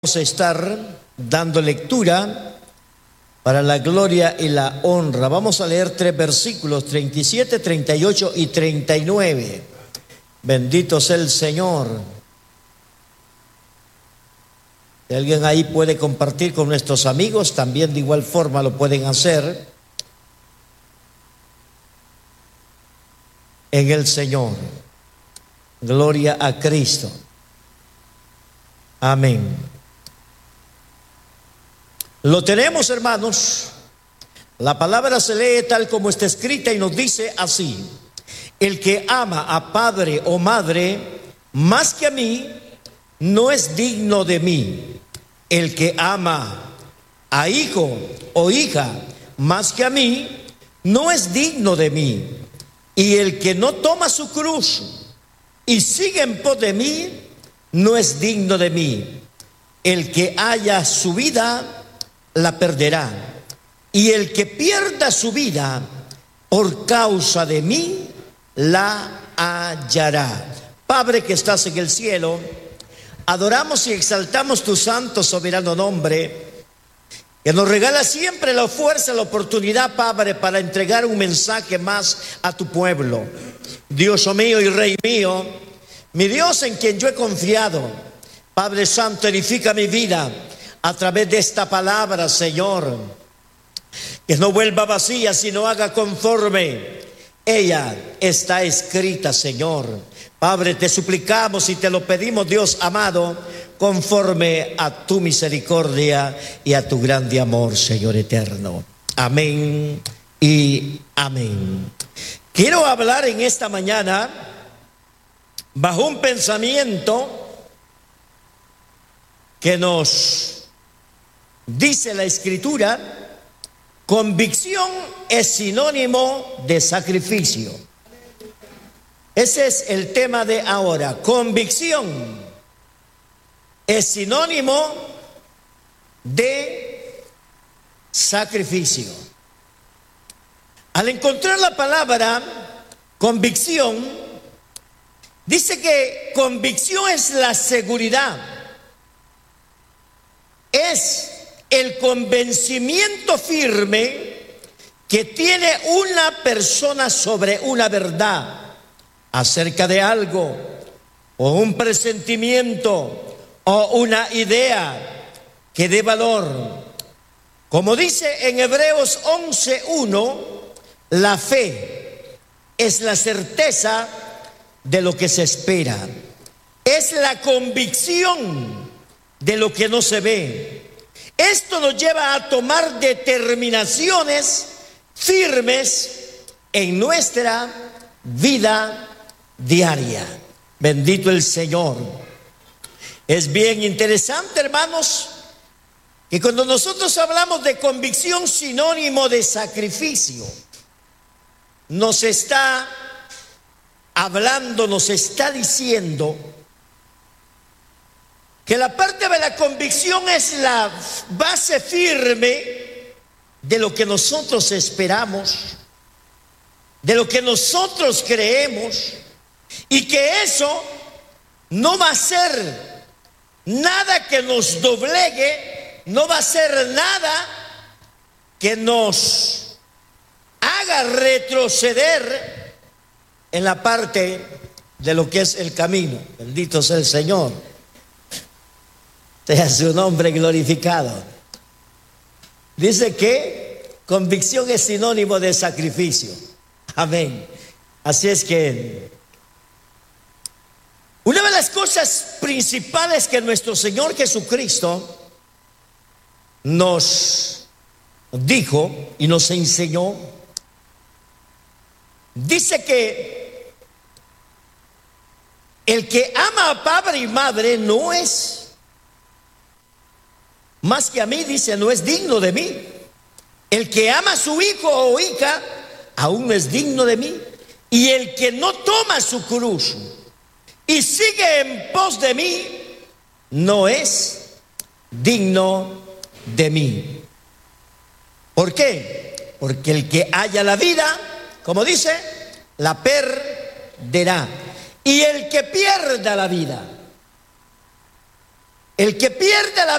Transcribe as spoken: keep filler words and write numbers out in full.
Vamos a estar dando lectura para la gloria y la honra. Vamos a leer tres versículos, treinta y siete, treinta y ocho y treinta y nueve. Bendito sea el Señor. Si alguien ahí puede compartir con nuestros amigos, también de igual forma lo pueden hacer en el Señor. Gloria a Cristo. Amén. Lo tenemos, hermanos. La palabra se lee tal como está escrita y nos dice así: el que ama a padre o madre más que a mí, no es digno de mí. El que ama a hijo o hija más que a mí, no es digno de mí. Y el que no toma su cruz y sigue en pos de mí, no es digno de mí. El que haya su vida, la perderá, y el que pierda su vida por causa de mí, la hallará. Padre que estás en el cielo, adoramos y exaltamos tu santo soberano nombre, que nos regala siempre la fuerza, la oportunidad, Padre, para entregar un mensaje más a tu pueblo. Dios mío y Rey mío, mi Dios en quien yo he confiado, Padre Santo, edifica mi vida a través de esta palabra, Señor, que no vuelva vacía, sino haga conforme ella está escrita, Señor. Padre, te suplicamos y te lo pedimos, Dios amado, conforme a tu misericordia y a tu grande amor, Señor eterno. Amén y amén. Quiero hablar en esta mañana bajo un pensamiento que nos dice la Escritura: convicción es sinónimo de sacrificio. Ese es el tema de ahora. Convicción es sinónimo de sacrificio. Al encontrar la palabra convicción, dice que convicción es la seguridad, es el convencimiento firme que tiene una persona sobre una verdad, acerca de algo, o un presentimiento, o una idea que dé valor. Como dice en Hebreos once uno, la fe es la certeza de lo que se espera, es la convicción de lo que no se ve. Esto nos lleva a tomar determinaciones firmes en nuestra vida diaria. Bendito el Señor. Es bien interesante, hermanos, que cuando nosotros hablamos de convicción, sinónimo de sacrificio, nos está hablando, nos está diciendo que la parte de la convicción es la base firme de lo que nosotros esperamos, de lo que nosotros creemos, y que eso no va a ser nada que nos doblegue, no va a ser nada que nos haga retroceder en la parte de lo que es el camino. Bendito sea el Señor. Sea su nombre glorificado. Dice que convicción es sinónimo de sacrificio. Amén. Así es que una de las cosas principales que nuestro Señor Jesucristo nos dijo y nos enseñó, dice que el que ama a padre y madre no es más que a mí, dice, no es digno de mí. El que ama a su hijo o hija aún no es digno de mí. Y el que no toma su cruz y sigue en pos de mí, no es digno de mí. ¿Por qué? Porque el que haya la vida, como dice, la perderá. Y el que pierda la vida, El que pierde la